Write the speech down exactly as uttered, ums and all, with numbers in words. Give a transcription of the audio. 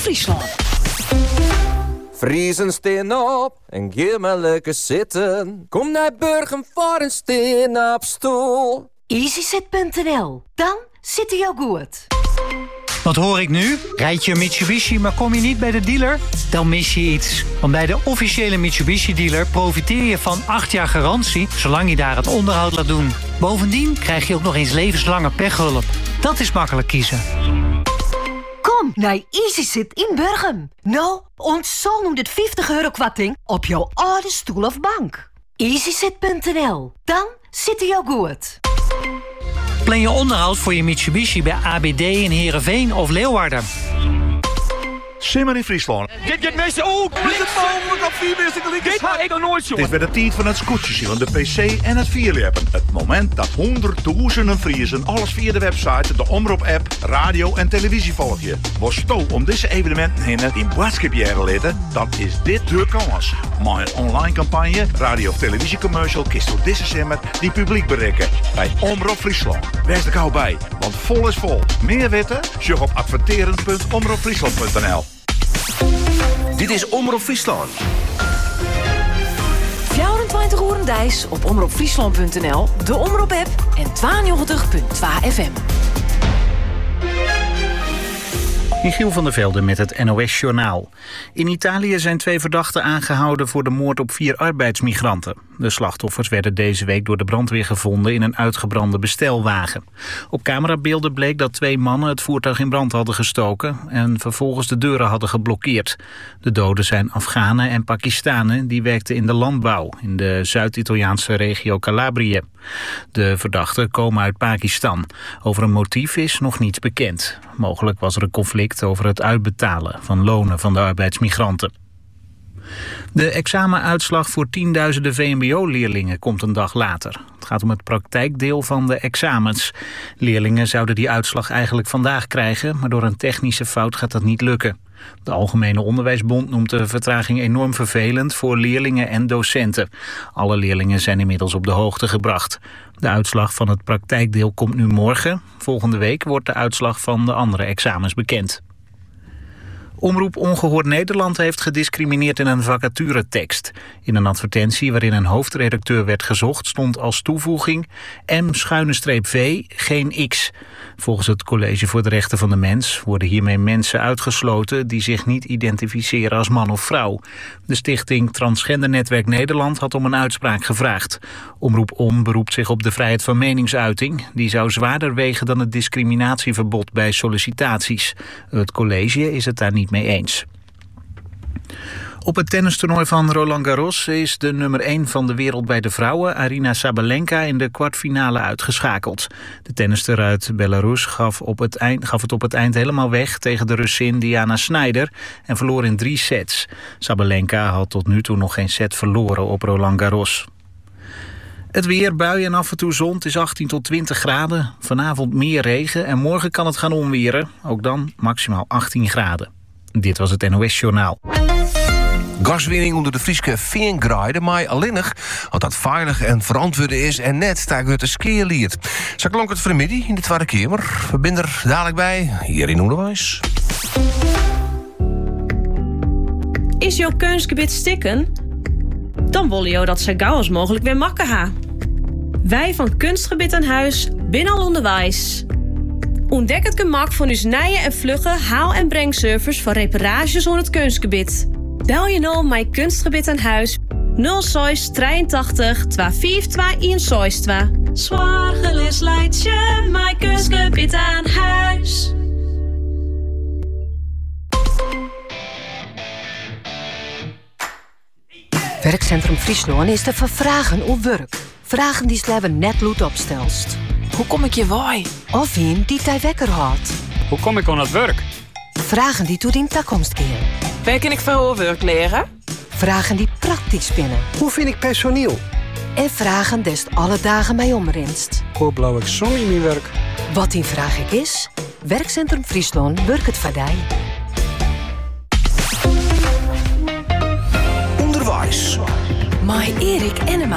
Friesland. Friesen steen op en geef maar lekker zitten. Kom naar Burgum voor een steen op stoel. easysit punt n l. Dan zit hij jou goed. Wat hoor ik nu? Rijd je een Mitsubishi, maar kom je niet bij de dealer? Dan mis je iets. Want bij de officiële Mitsubishi-dealer profiteer je van acht jaar garantie, zolang je daar het onderhoud laat doen. Bovendien krijg je ook nog eens levenslange pechhulp. Dat is makkelijk kiezen. Kom naar easysit in Burgum. Nou, ontzol noemt het vijftig euro kwarting op jouw oude stoel of bank. easysit punt n l. Dan zit hij jou goed. Plan je onderhoud voor je Mitsubishi bij A B D in Heerenveen of Leeuwarden. Simmer in Friesland. Dit gaat mensen ook. Is het mogelijk op vier mensen gelijk? Dit ga ik nog nooit zo. Het is weer de tijd van het scootjes, de P C en het vierleppen. Het moment dat honderdduizenden Friesen alles via de website, de Omroep-app, radio en televisie volgen. Was sto om deze evenementen heen in boodschapjaren litten, dan is dit de kans. Maar een online campagne, radio- of televisiecommercial, kist door deze simmer die publiek bereiken. Bij Omroep Friesland. Wees er gauw bij, want vol is vol. Meer weten? Zoek op adverteren punt omroepfriesland punt n l. Dit is Omroep Friesland. vierentwintig uur dijs op omroepfriesland punt n l, de Omroep-app en tweeënnegentig punt twee F M. Michiel van der Velde met het N O S-journaal. In Italië zijn twee verdachten aangehouden voor de moord op vier arbeidsmigranten. De slachtoffers werden deze week door de brandweer gevonden in een uitgebrande bestelwagen. Op camerabeelden bleek dat twee mannen het voertuig in brand hadden gestoken en vervolgens de deuren hadden geblokkeerd. De doden zijn Afghanen en Pakistanen die werkten in de landbouw in de Zuid-Italiaanse regio Calabrië. De verdachten komen uit Pakistan. Over een motief is nog niets bekend. Mogelijk was er een conflict over het uitbetalen van lonen van de arbeidsmigranten. De examenuitslag voor tienduizenden V M B O-leerlingen komt een dag later. Het gaat om het praktijkdeel van de examens. Leerlingen zouden die uitslag eigenlijk vandaag krijgen, maar door een technische fout gaat dat niet lukken. De Algemene Onderwijsbond noemt de vertraging enorm vervelend voor leerlingen en docenten. Alle leerlingen zijn inmiddels op de hoogte gebracht. De uitslag van het praktijkdeel komt nu morgen. Volgende week wordt de uitslag van de andere examens bekend. Omroep Ongehoord Nederland heeft gediscrimineerd in een vacaturetekst. In een advertentie waarin een hoofdredacteur werd gezocht stond als toevoeging M-V geen X. Volgens het College voor de Rechten van de Mens worden hiermee mensen uitgesloten die zich niet identificeren als man of vrouw. De stichting Transgendernetwerk Nederland had om een uitspraak gevraagd. Omroep Om beroept zich op de vrijheid van meningsuiting. Die zou zwaarder wegen dan het discriminatieverbod bij sollicitaties. Het college is het daar niet mee eens. Op het tennistoernooi van Roland Garros is de nummer één van de wereld bij de vrouwen, Aryna Sabalenka, in de kwartfinale uitgeschakeld. De tennister uit Belarus gaf, op het eind, gaf het op het eind helemaal weg tegen de Russin Diana Snyder en verloor in drie sets. Sabalenka had tot nu toe nog geen set verloren op Roland Garros. Het weer, buien en af en toe zon, het is achttien tot twintig graden. Vanavond meer regen en morgen kan het gaan onweren. Ook dan maximaal achttien graden. Dit was het N O S-journaal. Gaswinning onder de Frieske Veengraaide, maar alleenig wat dat veilig en verantwoord is en net sta ik uit de skeerliert. Zo klonk het vanmiddag in de Tweede Kamer. We zijn er dadelijk bij, hier in Onderwijs. Is jouw kunstgebied stikken? Dan willen jou dat zo gauw als mogelijk weer makken ha. Wij van Kunstgebied aan Huis binnen al onderwijs. Ontdek het gemak van uw nije en vlugge haal- en brengservice voor reparages onder het kunstgebied. Bel je nou mijn Kunstgebied aan Huis nul zes drieëntachtig tweehonderdvijfentwintig eenenzestig. Zwaargelis leidt je mijn Kunstgebied aan Huis. Werkcentrum Friesland is te vervragen op werk. Vragen die sleven net lood opstelst. Hoe kom ik je waai? Of een die tij wekker houdt. Hoe kom ik aan het werk? Vragen die tot in toekomst keren. Waar kan ik voor werk leren? Vragen die praktisch spinnen. Hoe vind ik personeel? En vragen des alle dagen mij omrinst. Hoe blauw ik zon in mijn werk? Wat die vraag ik is, Werkcentrum Friesland werkt het vadij. Onderwijs. Mai Erik Enema.